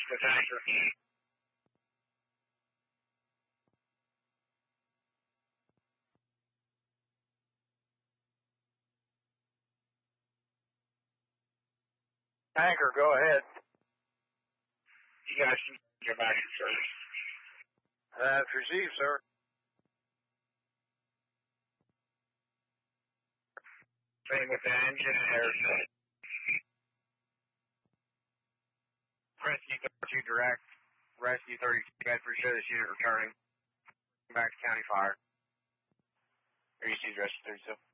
the tanker. Tanker, go ahead. You guys can get back in service. That's received, sir. Same with the engine and air. Rescue 32 direct. Rescue 32 Bedford, show this unit returning back to County Fire. Rescue Rescue 32.